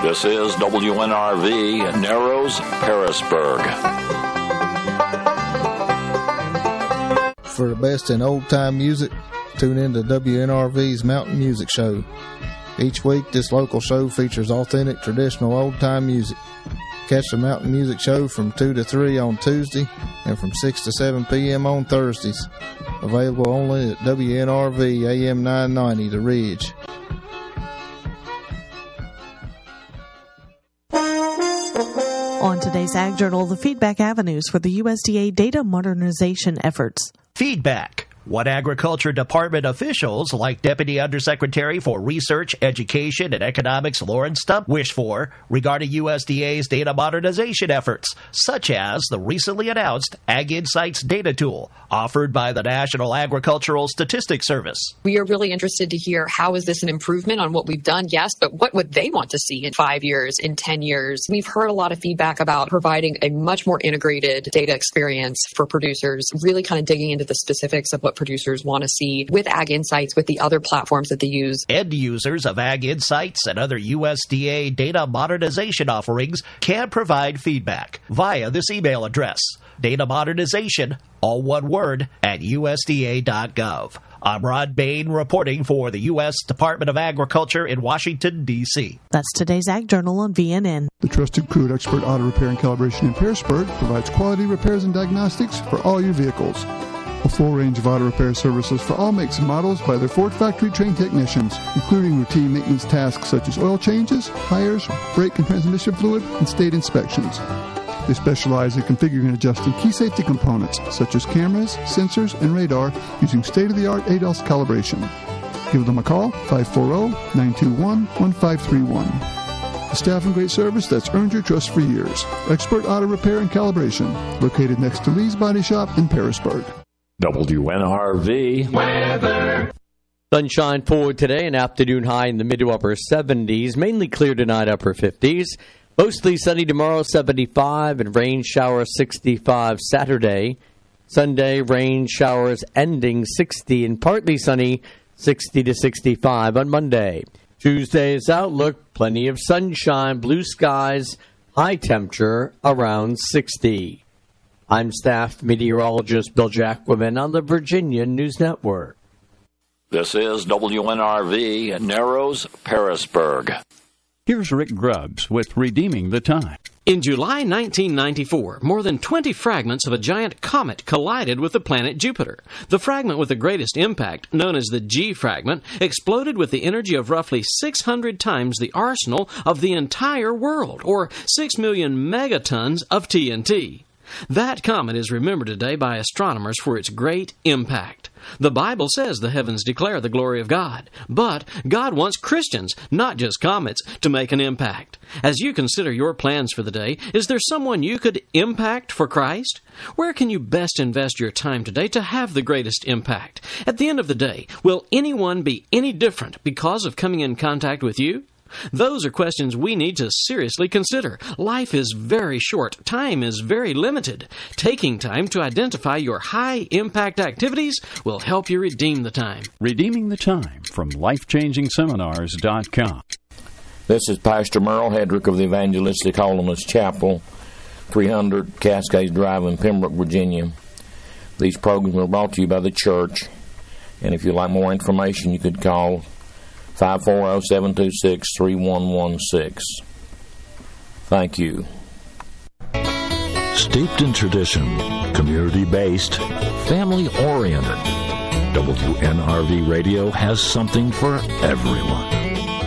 This is WNRV, Narrows, Harrisburg. For the best in old-time music, tune in to WNRV's Mountain Music Show. Each week, this local show features authentic, traditional old-time music. Catch the Mountain Music Show from 2 to 3 on Tuesday and from 6 to 7 p.m. on Thursdays. Available only at WNRV AM 990, The Ridge. On today's Ag Journal, the feedback avenues for the USDA data modernization efforts. Feedback. What Agriculture Department officials, like Deputy Undersecretary for Research, Education, and Economics Lauren Stump, wish for regarding USDA's data modernization efforts, such as the recently announced Ag Insights data tool offered by the National Agricultural Statistics Service. We are really interested to hear how is this an improvement on what we've done, yes, but what would they want to see in 5 years, in 10 years? We've heard a lot of feedback about providing a much more integrated data experience for producers, really kind of digging into the specifics of what producers want to see with Ag Insights, with the other platforms that they use. End users of Ag Insights and other USDA data modernization offerings can provide feedback via this email address, datamodernization, all one word, at USDA.gov. I'm Rod Bain reporting for the U.S. Department of Agriculture in Washington, D.C. That's today's Ag Journal on VNN. The trusted crew at Expert Auto Repair and Calibration in Harrisburg provides quality repairs and diagnostics for all your vehicles. A full range of auto repair services for all makes and models by their Ford factory-trained technicians, including routine maintenance tasks such as oil changes, tires, brake and transmission fluid, and state inspections. They specialize in configuring and adjusting key safety components such as cameras, sensors, and radar using state-of-the-art ADAS calibration. Give them a call, 540-921-1531. A staff and great service that's earned your trust for years. Expert Auto Repair and Calibration, located next to Lee's Body Shop in Harrisburg. WNRV weather. Sunshine for today, an afternoon high in the mid to upper 70s, mainly clear tonight, upper 50s. Mostly sunny tomorrow, 75, and rain showers 65 Saturday. Sunday, rain showers ending 60 and partly sunny, 60 to 65 on Monday. Tuesday's outlook, plenty of sunshine, blue skies, high temperature around 60. I'm staff meteorologist Bill Jacquemin on the Virginia News Network. This is WNRV, Narrows, Harrisburg. Here's Rick Grubbs with Redeeming the Time. In July 1994, more than 20 fragments of a giant comet collided with the planet Jupiter. The fragment with the greatest impact, known as the G fragment, exploded with the energy of roughly 600 times the arsenal of the entire world, or 6 million megatons of TNT. That comet is remembered today by astronomers for its great impact. The Bible says the heavens declare the glory of God, but God wants Christians, not just comets, to make an impact. As you consider your plans for the day, is there someone you could impact for Christ? Where can you best invest your time today to have the greatest impact? At the end of the day, will anyone be any different because of coming in contact with you? Those are questions we need to seriously consider. Life is very short. Time is very limited. Taking time to identify your high-impact activities will help you redeem the time. Redeeming the Time from LifeChangingSeminars.com. This is Pastor Merle Hedrick of the Evangelistic Holiness Chapel, 300 Cascades Drive in Pembroke, Virginia. These programs are brought to you by the church, and if you'd like more information, you could call 540-726-3116. Thank you. Steeped in tradition, community-based, family-oriented, WNRV Radio has something for everyone.